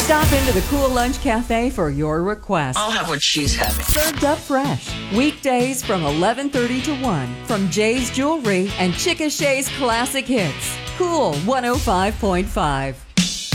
Stop into the Cool Lunch Cafe for your request. I'll have what she's having. Served up fresh. Weekdays from 11:30 to 1 from Jay's Jewelry and Chickashay's Classic Hits. Cool 105.5.